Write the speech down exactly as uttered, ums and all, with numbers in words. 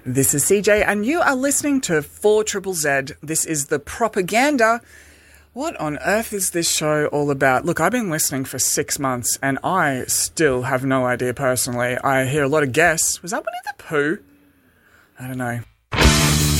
This is C J, and you are listening to four Triple Z. This is the propaganda. What on earth is this show all about? Look, I've been listening for six months, and I still have no idea personally. I hear a lot of guests. Was that Winnie the Pooh? I don't know.